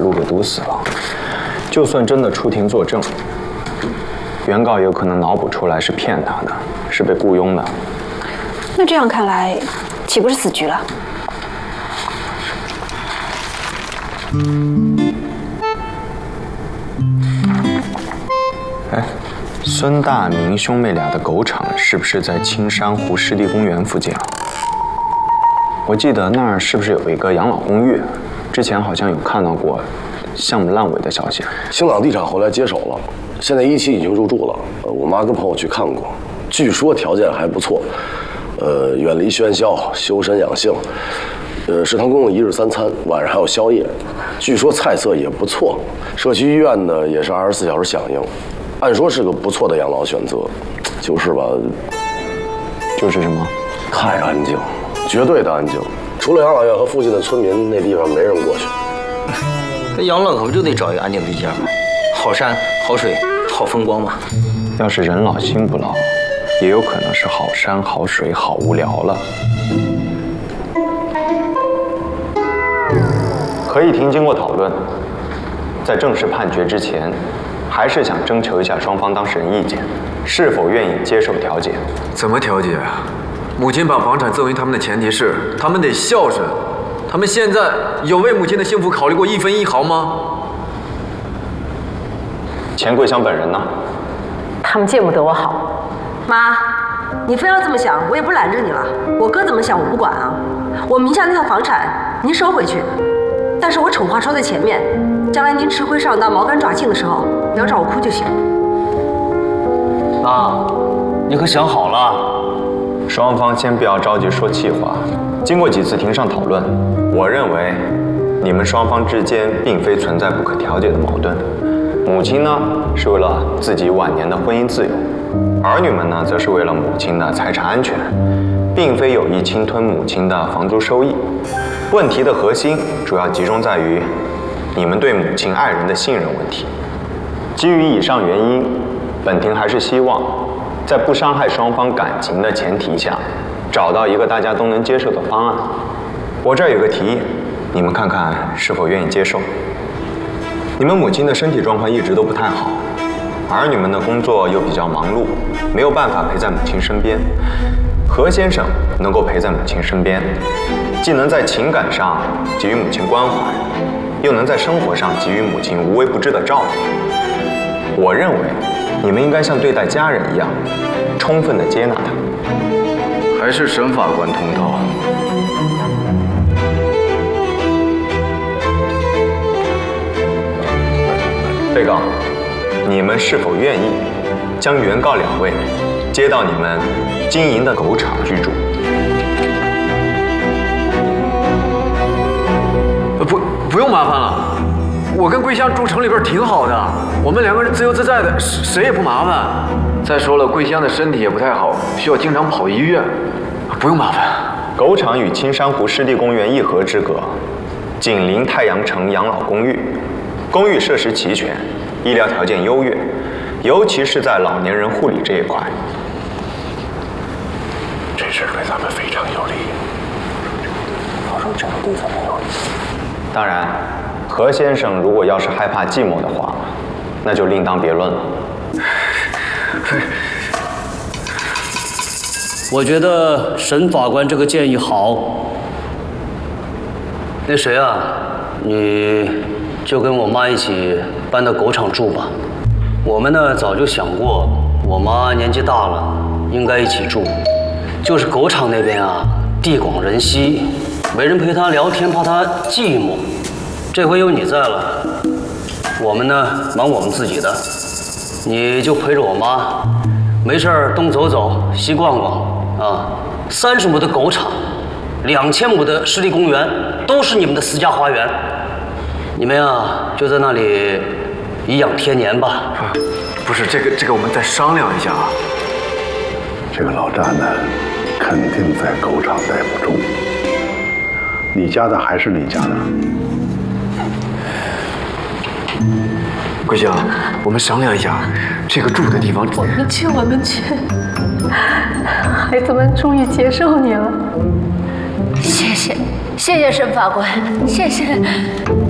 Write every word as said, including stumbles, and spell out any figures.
路给堵死了。就算真的出庭作证，原告有可能脑补出来是骗他的，是被雇佣的。 那这样看来，岂不是死局了？ 哎，孙大明兄妹俩的狗场是不是在青山湖湿地公园附近啊？我记得那儿是不是有一个养老公寓？之前好像有看到过项目烂尾的消息。 星朗地产后来接手了，现在一期已经入住了。呃，我妈跟朋友去看过，据说条件还不错。呃，远离喧嚣，修身养性。呃，食堂供应一日三餐，晚上还有宵夜。据说菜色也不错。社区医院呢也是二十四小时响应，按说是个不错的养老选择，就是吧， 就是什么？ 太安静，绝对的安静。除了养老院和附近的村民，那地方没人过去。 这养老可不就得找一个安静的地界吗？好山好水好风光嘛。 要是人老心不老，也有可能是好山好水好无聊了。合议庭经过讨论，在正式判决之前，还是想征求一下双方当事人意见，是否愿意接受调解？ 怎么调解啊？母亲把房产赠与他们的前提是他们得孝顺，他们现在有为母亲的幸福考虑过一分一毫吗？ 钱桂香本人呢？ 他们见不得我好。 妈，你非要这么想，我也不拦着你了。我哥怎么想我不管啊。我名下那套房产您收回去，但是我丑话说在前面，将来您吃亏上当、毛干爪净的时候，不要找我哭就行。 妈，你可想好了？ 双方先不要着急说气话。经过几次庭上讨论，我认为你们双方之间并非存在不可调解的矛盾。母亲呢，是为了自己晚年的婚姻自由；儿女们呢，则是为了母亲的财产安全，并非有意侵吞母亲的房租收益。问题的核心主要集中在于你们对母亲爱人的信任问题。基于以上原因，本庭还是希望在不伤害双方感情的前提下，找到一个大家都能接受的方案。我这儿有个提议，你们看看是否愿意接受。你们母亲的身体状况一直都不太好，儿女们的工作又比较忙碌，没有办法陪在母亲身边。何先生能够陪在母亲身边，既能在情感上给予母亲关怀，又能在生活上给予母亲无微不至的照顾。我认为你们应该像对待家人一样，充分的接纳她。 还是审法官通道。 被告，你们是否愿意将原告两位接到你们经营的狗场居住？ 不，不用麻烦了。我跟桂香住城里边挺好的，我们两个人自由自在的，谁也不麻烦。再说了，桂香的身体也不太好，需要经常跑医院，不用麻烦。 狗场与青山湖湿地公园一河之隔，紧邻太阳城养老公寓。公寓设施齐全，医疗条件优越，尤其是在老年人护理这一块， 这事对咱们非常有利。 到时候整个对咱们有利。当然，何先生如果要是害怕寂寞的话，那就另当别论了。 我觉得沈法官这个建议好。那谁啊，你就跟我妈一起搬到狗场住吧。我们呢早就想过，我妈年纪大了，应该一起住。就是狗场那边啊，地广人稀，没人陪她聊天，怕她寂寞。这回有你在了，我们呢忙我们自己的，你就陪着我妈，没事儿东走走，西逛逛啊。三十亩的狗场，两千亩的湿地公园，都是你们的私家花园。你们啊，就在那里颐养天年吧。 不是这个，这个我们再商量一下啊。 这个老詹呢，肯定在狗场待不住。你家的还是你家的。 桂香，我们商量一下，这个住的地方。 我们去，我们去。孩子们终于接受你了。 谢谢，谢谢沈法官，谢谢。